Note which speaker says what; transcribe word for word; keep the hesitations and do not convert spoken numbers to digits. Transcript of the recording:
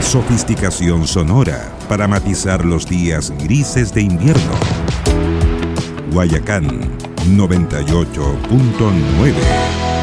Speaker 1: Sofisticación sonora para matizar los días grises de invierno. Guayacán noventa y ocho punto nueve.